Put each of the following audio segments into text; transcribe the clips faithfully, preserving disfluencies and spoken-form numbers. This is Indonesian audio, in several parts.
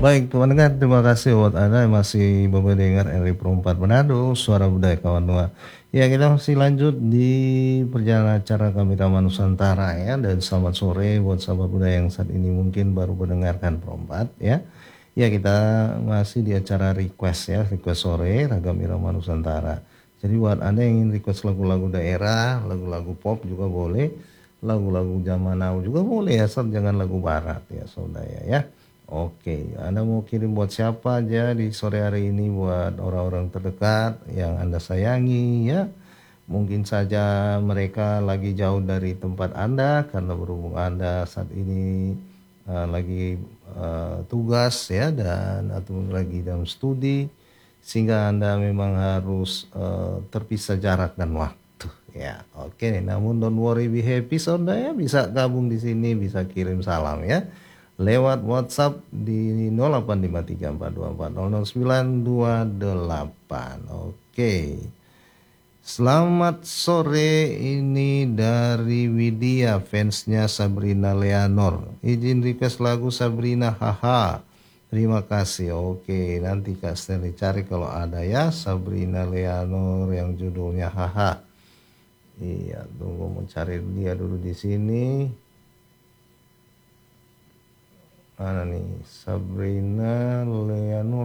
Baik, pendengar, terima kasih buat Anda yang masih mendengar R I Pro empat Manado, Suara Budaya Kawan Tua. Ya, kita masih lanjut di perjalanan acara kami Taman Nusantara ya, dan selamat sore buat sahabat budaya yang saat ini mungkin baru mendengarkan Pro empat ya. Ya, kita masih di acara request ya, request sore Ragam Irama Nusantara. Jadi buat Anda yang ingin request lagu-lagu daerah, lagu-lagu pop juga boleh, lagu-lagu zaman now juga boleh, asal jangan lagu barat ya saudara ya. Oke, Anda mau kirim buat siapa aja di sore hari ini, buat orang-orang terdekat yang Anda sayangi ya. Mungkin saja mereka lagi jauh dari tempat Anda karena berhubung Anda saat ini uh, lagi uh, tugas ya, dan atau lagi dalam studi sehingga Anda memang harus uh, terpisah jarak dan waktu ya. Oke, namun don't worry, be happy saudara ya, bisa gabung di sini, bisa kirim salam ya lewat WhatsApp di nol delapan lima tiga empat dua empat nol nol sembilan dua delapan. Oke. Selamat sore, ini dari Widya, fansnya Sabrina Leonor. Izin request lagu Sabrina, haha. Terima kasih. Oke, nanti Kak Stanley cari kalau ada ya Sabrina Leonor yang judulnya haha. Iya, tunggu mau cari dia dulu di sini. Mana nih Sabrina Leonor,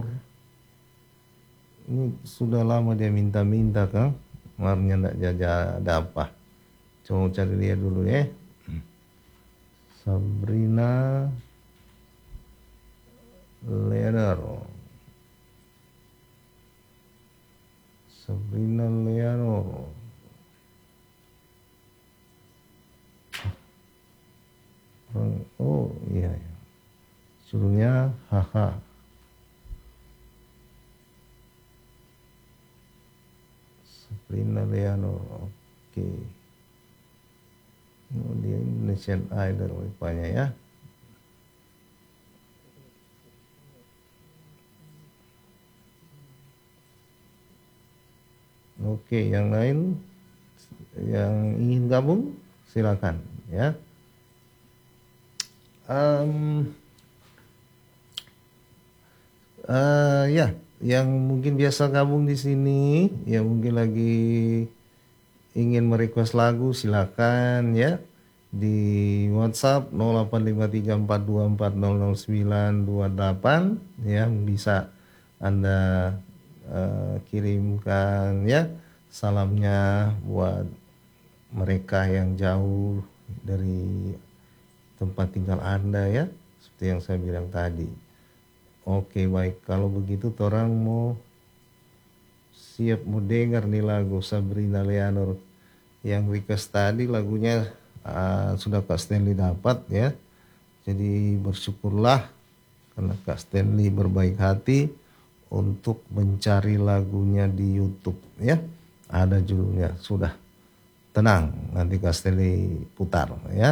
ini sudah lama dia minta-minta kan, kemarinnya enggak jajan ada apa, coba cari dia dulu ya. Sabrina Leonor, Sabrina Leonor. Oh iya ya, judulnya haha. Sabrina Leonor, oke. Oh, dia Indonesian Idol rupanya ya. Oke, yang lain yang ingin gabung silakan ya. Um, Uh, ya, yang mungkin biasa gabung di sini, ya mungkin lagi ingin merequest lagu, silakan ya di WhatsApp nol delapan lima tiga empat dua empat nol nol sembilan dua delapan ya, bisa Anda uh, kirimkan ya salamnya buat mereka yang jauh dari tempat tinggal Anda ya, seperti yang saya bilang tadi. Oke, baik, kalau begitu orang mau siap mau dengar nih lagu Sabrina Leonor yang request tadi. Lagunya uh, sudah Kak Stanley dapat ya, jadi bersyukurlah karena Kak Stanley berbaik hati untuk mencari lagunya di YouTube ya, ada judulnya. Sudah tenang, nanti Kak Stanley putar ya.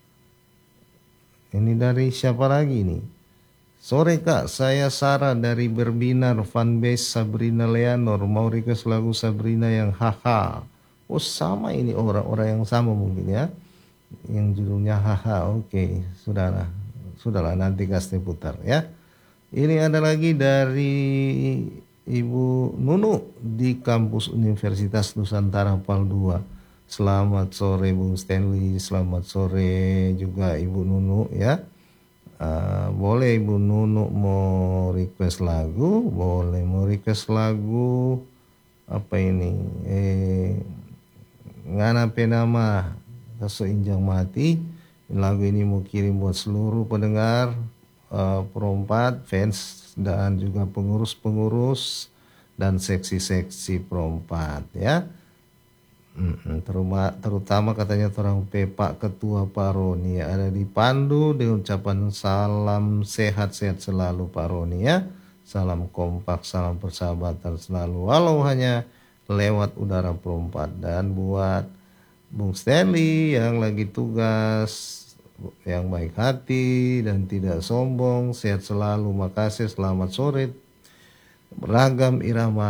Ini dari siapa lagi nih? Sore Kak, saya Sarah dari Berbinar, fanbase Sabrina Leonor, mau request lagu Sabrina yang haha. Oh sama, ini orang-orang yang sama mungkin ya, yang judulnya haha. Oke, sudahlah, sudahlah nanti kasih putar ya. Ini ada lagi dari Ibu Nunu di kampus Universitas Nusantara Pal dua. Selamat sore Bung Stanley, selamat sore juga Ibu Nunu ya. Uh, boleh Ibu Nunu mau request lagu, boleh mau request lagu apa ini, eh ngana penama Kaso Injang Mati. Lagu ini mau kirim buat seluruh pendengar uh, Pro empat, fans dan juga pengurus-pengurus dan seksi-seksi Pro empat ya. Hmm, terutama, terutama katanya orang Pepak Ketua Pak Roni ya, ada di Pandu dengan ucapan salam sehat-sehat selalu Pak Roni ya, salam kompak, salam persahabatan selalu walau hanya lewat udara Pro empat. Dan buat Bung Stanley yang lagi tugas, yang baik hati dan tidak sombong, sehat selalu, makasih, selamat sore Ragam Irama